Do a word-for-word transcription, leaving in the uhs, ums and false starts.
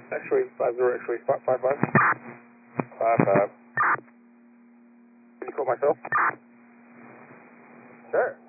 X-ray five zero, X-ray five five. Five five. Can you call myself? Sure.